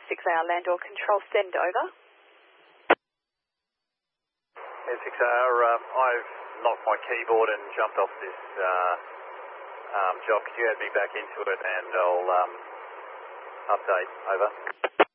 6AR Landor Control, send over. Yeah, 6AR, I've knocked my keyboard and jumped off this job. Could you add me back into it and I'll update, over.